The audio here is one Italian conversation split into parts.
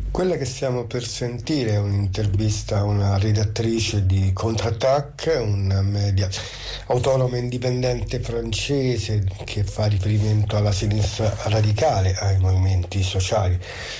Quella che stiamo per sentire è un'intervista a una redattrice di Contre-Attaque, una media autonoma indipendente francese che fa riferimento alla sinistra radicale, ai movimenti sociali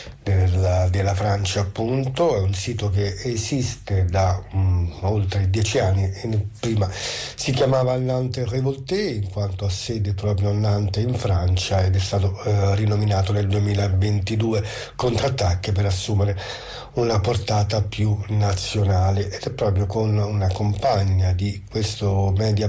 della Francia, appunto. È un sito che esiste da oltre 10 anni. Prima si chiamava Nantes Révolté in quanto ha sede proprio a Nantes in Francia, ed è stato rinominato nel 2022 Contre-Attaque per assumere una portata più nazionale, ed è proprio con una compagna di questo media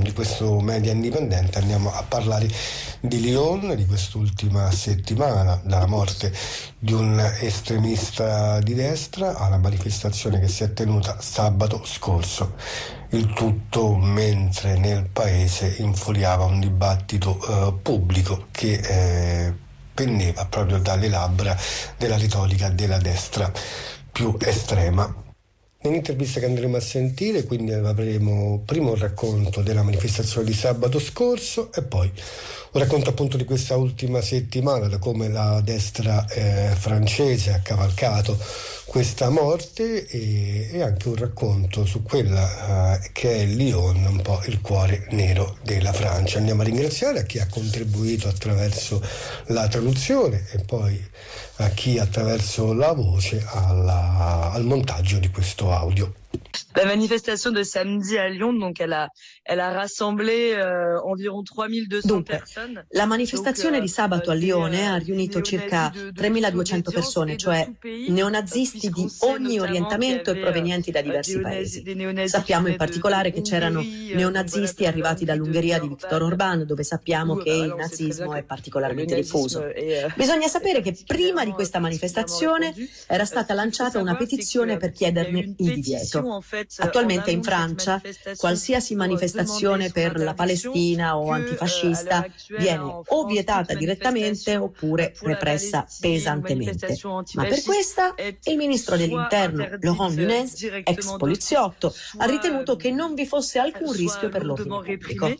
indipendente andiamo a parlare di Lyon, di quest'ultima settimana, dalla morte di un estremista di destra alla manifestazione che si è tenuta sabato scorso. Il tutto mentre nel paese infuriava un dibattito pubblico che pendeva proprio dalle labbra della retorica della destra più estrema. Nell'intervista che andremo a sentire, quindi, avremo prima un racconto della manifestazione di sabato scorso e poi un racconto appunto di questa ultima settimana, da come la destra francese ha cavalcato questa morte, e anche un racconto su quella che è Lyon, un po' il cuore nero della Francia. Andiamo a ringraziare a chi ha contribuito attraverso la traduzione e poi a chi attraverso la voce al montaggio di questo audio. La manifestation de samedi à Lyon, donc elle a rassemblé environ 3200 personnes. La manifestazione di sabato a Lione ha riunito circa 3200 persone, cioè neonazisti di ogni orientamento e provenienti da diversi paesi. Sappiamo in particolare che c'erano neonazisti arrivati dall'Ungheria di Viktor Orbán, dove sappiamo che il nazismo è particolarmente diffuso. Bisogna sapere che prima di questa manifestazione era stata lanciata una petizione per chiederne il divieto. Attualmente in Francia qualsiasi manifestazione per la Palestina o antifascista viene o vietata direttamente oppure repressa pesantemente. Ma per questa il ministro dell'interno Laurent Nunez, ex poliziotto, ha ritenuto che non vi fosse alcun rischio per l'ordine pubblico.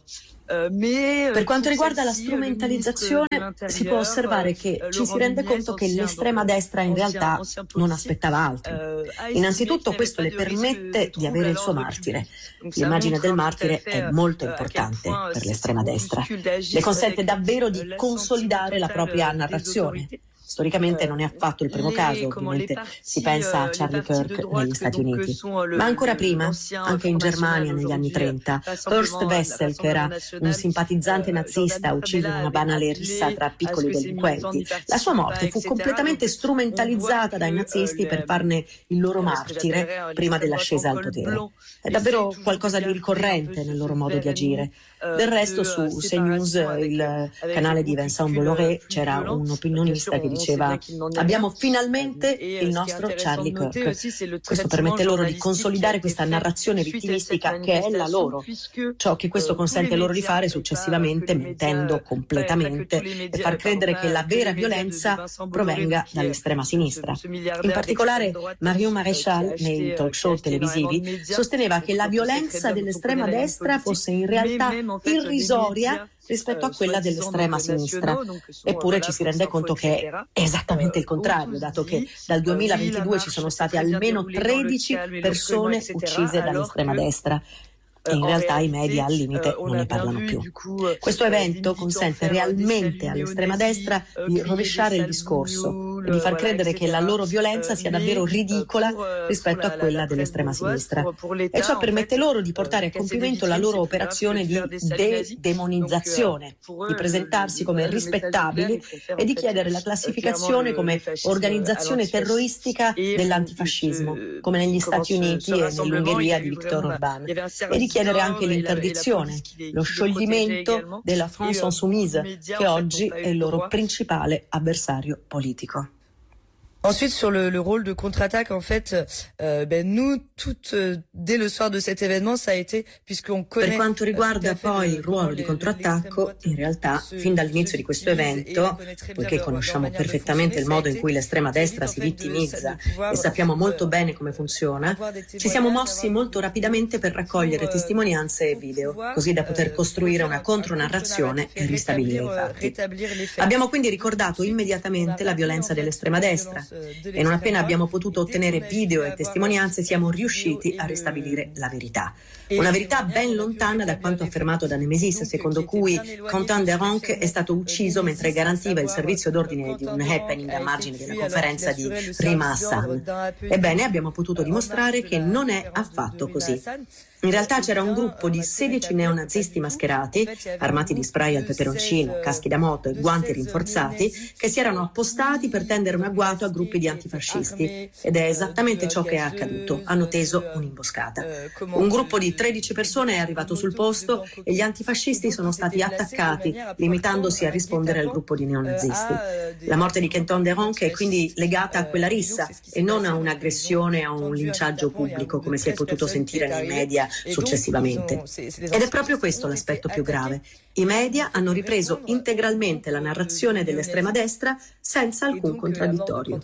Per quanto riguarda la strumentalizzazione, si può osservare che ci si rende conto che l'estrema destra in realtà non aspettava altro. Innanzitutto questo le permette di avere il suo martire. L'immagine del martire è molto importante per l'estrema destra. Le consente davvero di consolidare la propria narrazione. Storicamente non è affatto il primo caso, ovviamente si pensa a Charlie Kirk negli Stati Uniti, ma ancora prima, anche in Germania negli anni 30, Horst Wessel, che era un simpatizzante nazista ucciso in una banale rissa tra piccoli delinquenti, la sua morte fu completamente strumentalizzata dai nazisti per farne il loro martire prima dell'ascesa al potere. È davvero qualcosa di ricorrente nel loro modo di agire. Del resto su CNews, il canale di Vincent Bolloré, c'era un opinionista che diceva: abbiamo finalmente il nostro Charlie Kirk. Questo permette loro di consolidare questa narrazione vittimistica che è la loro, ciò che questo consente loro di fare successivamente, mentendo completamente e far credere che la vera violenza provenga dall'estrema sinistra. In particolare Marion Maréchal, nei talk show televisivi, sosteneva che la violenza dell'estrema destra fosse in realtà irrisoria rispetto a quella dell'estrema sinistra. Eppure ci si rende conto che è esattamente il contrario, dato che dal 2022 ci sono state almeno 13 persone uccise dall'estrema destra. E in realtà i media al limite non ne parlano più. Questo evento consente realmente all'estrema destra di rovesciare il discorso e di far credere che la loro violenza sia davvero ridicola rispetto a quella dell'estrema sinistra. E ciò permette loro di portare a compimento la loro operazione di demonizzazione, di presentarsi come rispettabili e di chiedere la classificazione come organizzazione terroristica dell'antifascismo, come negli Stati Uniti e nell'Ungheria di Viktor Orbán, e di chiedere anche l'interdizione, lo scioglimento della France Insoumise, che oggi è il loro principale avversario politico. Ensuite, sur le rôle de contre-attaque, en fait, nous, dès le soir de cet événement, ça a été, puisqu'on connaît... Per quanto riguarda poi il ruolo di contrattacco, in realtà, fin dall'inizio di questo evento, poiché conosciamo perfettamente il modo in cui l'estrema destra si vittimizza e sappiamo molto bene come funziona, ci siamo mossi molto rapidamente per raccogliere testimonianze e video, così da poter costruire una contronarrazione e ristabilire i fatti. Abbiamo quindi ricordato immediatamente la violenza dell'estrema destra, E non appena abbiamo potuto ottenere video e testimonianze siamo riusciti a ristabilire la verità. Una verità ben lontana da quanto affermato da Nemesis, secondo cui Quentin Deronck è stato ucciso mentre garantiva il servizio d'ordine di un happening a margine della conferenza di Rima Hassan. Ebbene, abbiamo potuto dimostrare che non è affatto così. In realtà c'era un gruppo di 16 neonazisti mascherati, armati di spray al peperoncino, caschi da moto e guanti rinforzati, che si erano appostati per tendere un agguato a gruppi di antifascisti. Ed è esattamente ciò che è accaduto. Hanno teso un'imboscata. Un gruppo di 13 persone è arrivato sul posto e gli antifascisti sono stati attaccati, limitandosi a rispondere al gruppo di neonazisti. La morte di Quentin Deronck è quindi legata a quella rissa e non a un'aggressione o a un linciaggio pubblico, come si è potuto sentire nei media successivamente. Ed è proprio questo l'aspetto più grave. I media hanno ripreso integralmente la narrazione dell'estrema destra senza alcun contraddittorio.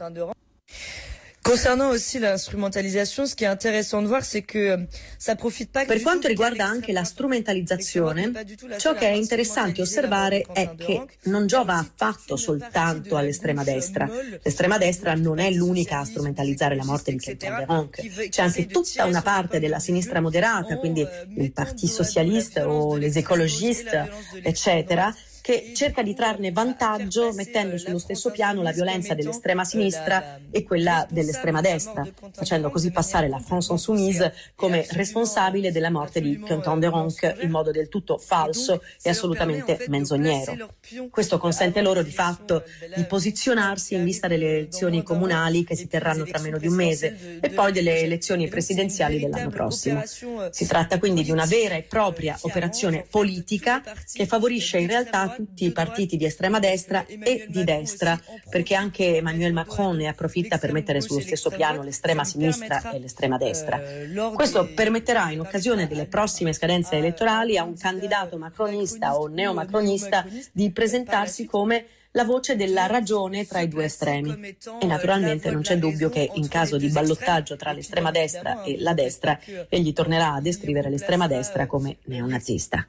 Concernant aussi l'instrumentalisation, ce qui est intéressant de voir, c'est que ça profite pas. Per quanto riguarda anche la strumentalizzazione, ciò che è interessante osservare è che non giova affatto soltanto all'estrema destra. L'estrema destra non è l'unica a strumentalizzare la morte di Quentin Deronck. C'è anche tutta una parte della sinistra moderata, quindi il Parti Socialiste o les écologistes, eccetera, che cerca di trarne vantaggio mettendo sullo stesso piano la violenza dell'estrema sinistra e quella dell'estrema destra, facendo così passare la France Insoumise come responsabile della morte di Quentin Deronck in modo del tutto falso e assolutamente menzognero. Questo consente loro di fatto di posizionarsi in vista delle elezioni comunali che si terranno tra meno di un mese e poi delle elezioni presidenziali dell'anno prossimo. Si tratta quindi di una vera e propria operazione politica che favorisce in realtà tutti i partiti di estrema destra e di destra, perché anche Emmanuel Macron ne approfitta per mettere sullo stesso piano l'estrema sinistra e l'estrema destra. Questo permetterà in occasione delle prossime scadenze elettorali a un candidato macronista o neomacronista di presentarsi come la voce della ragione tra i due estremi. E naturalmente non c'è dubbio che in caso di ballottaggio tra l'estrema destra e la destra, egli tornerà a descrivere l'estrema destra come neonazista.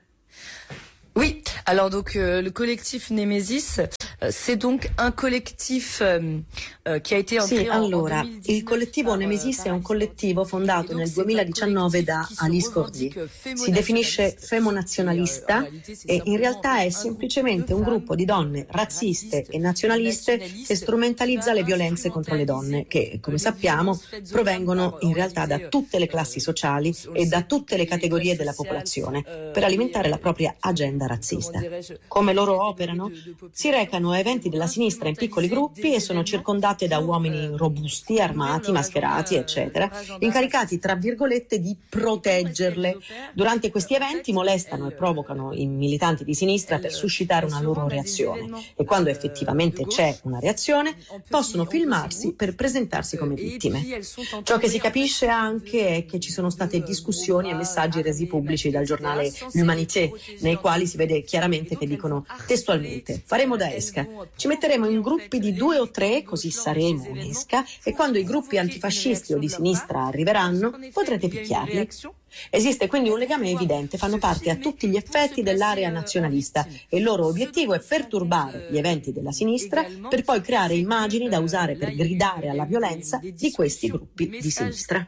Oui, alors donc le collectif Nemesis, c'est donc un collectif qui a été Sì, allora, il collettivo Nemesis è un collettivo fondato nel 2019 da Alice Cordy. Si definisce femonazionalista e in realtà è semplicemente un gruppo di donne razziste e nazionaliste che strumentalizza le violenze contro le donne, che, come sappiamo, provengono in realtà da tutte le classi sociali e da tutte le categorie della popolazione, per alimentare la propria agenda razzista. Come loro operano? Si recano a eventi della sinistra in piccoli gruppi e sono circondate da uomini robusti, armati, mascherati, eccetera, incaricati, tra virgolette, di proteggerle. Durante questi eventi molestano e provocano i militanti di sinistra per suscitare una loro reazione e quando effettivamente c'è una reazione possono filmarsi per presentarsi come vittime. Ciò che si capisce anche è che ci sono state discussioni e messaggi resi pubblici dal giornale L'Humanité, nei quali si vede chiaramente che dicono testualmente: faremo da esca, ci metteremo in gruppi di 2 o 3, così saremo un'esca, e quando i gruppi antifascisti o di sinistra arriveranno potrete picchiarli. Esiste quindi un legame evidente, fanno parte a tutti gli effetti dell'area nazionalista e il loro obiettivo è perturbare gli eventi della sinistra per poi creare immagini da usare per gridare alla violenza di questi gruppi di sinistra.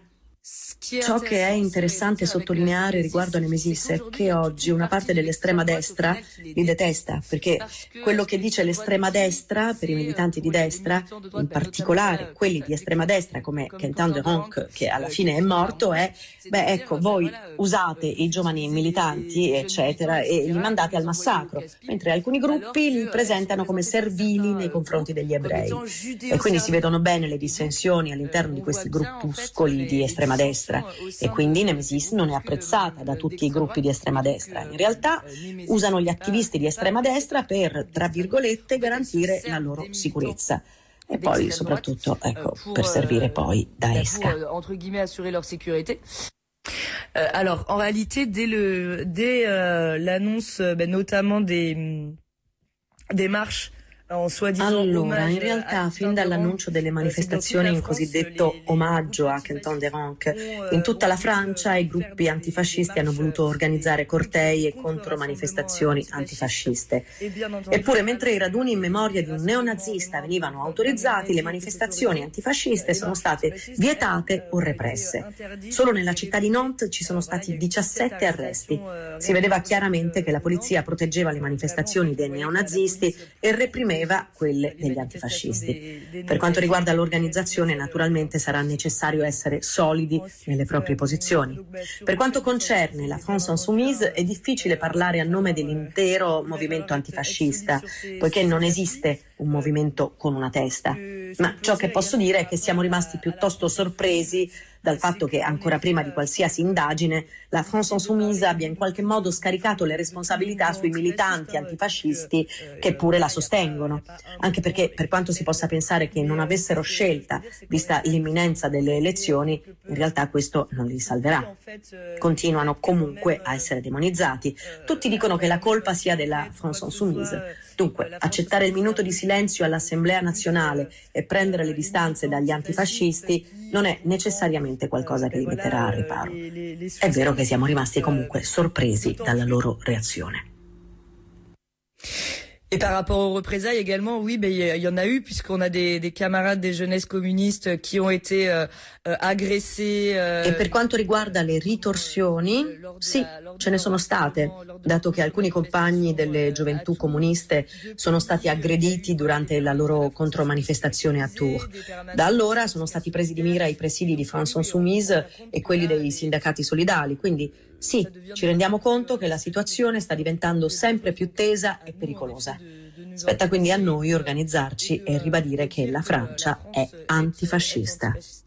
Ciò che è interessante sottolineare riguardo a Nemesis è che oggi una parte dell'estrema destra li detesta, perché quello che dice l'estrema destra per i militanti di destra, in particolare quelli di estrema destra come Quentin Deronck, che alla fine è morto, è ecco, voi usate i giovani militanti eccetera e li mandate al massacro, mentre alcuni gruppi li presentano come servili nei confronti degli ebrei. E quindi si vedono bene le dissensioni all'interno di questi gruppuscoli di estrema destra e quindi Nemesis non è apprezzata da tutti i gruppi di estrema destra. In realtà usano gli attivisti di estrema destra per, tra virgolette, garantire la loro sicurezza e poi soprattutto per servire poi da esca. Alors en réalité dès l'annonce notamment des marches Allora, in realtà, fin dall'annuncio delle manifestazioni in cosiddetto omaggio a Quentin Derenc, in tutta la Francia i gruppi antifascisti hanno voluto organizzare cortei e contromanifestazioni antifasciste. Eppure, mentre i raduni in memoria di un neonazista venivano autorizzati, le manifestazioni antifasciste sono state vietate o represse. Solo nella città di Nantes ci sono stati 17 arresti. Si vedeva chiaramente che la polizia proteggeva le manifestazioni dei neonazisti e reprimeva quelle degli antifascisti. Per quanto riguarda l'organizzazione, naturalmente sarà necessario essere solidi nelle proprie posizioni. Per quanto concerne la France Insoumise, è difficile parlare a nome dell'intero movimento antifascista, poiché non esiste un movimento con una testa. Ma ciò che posso dire è che siamo rimasti piuttosto sorpresi dal fatto che ancora prima di qualsiasi indagine la France Insoumise abbia in qualche modo scaricato le responsabilità sui militanti antifascisti che pure la sostengono, anche perché per quanto si possa pensare che non avessero scelta vista l'imminenza delle elezioni, in realtà questo non li salverà. Continuano comunque a essere demonizzati. Tutti dicono che la colpa sia della France Insoumise. Dunque, accettare il minuto di silenzio all'Assemblea nazionale e prendere le distanze dagli antifascisti non è necessariamente qualcosa che li metterà al riparo. È vero che siamo rimasti comunque sorpresi dalla loro reazione. Et par rapport aux représailles également, oui, il y en a eu, puisqu'on a des camarades des jeunesses communistes qui ont été agressés. E per quanto riguarda le ritorsioni, sì, ce ne sono state, dato che alcuni compagni delle gioventù comuniste sono stati aggrediti durante la loro contromanifestazione a Tours. Da allora sono stati presi di mira i presidi di France Insoumise e quelli dei sindacati solidali, quindi sì, ci rendiamo conto che la situazione sta diventando sempre più tesa e pericolosa. Spetta quindi a noi organizzarci e ribadire che la Francia è antifascista.